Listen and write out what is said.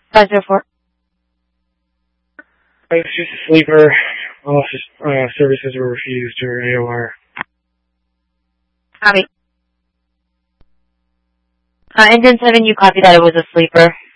504. It's just a sleeper. All services were refused during AOR. Copy. Engine 7, you copy that it was a sleeper.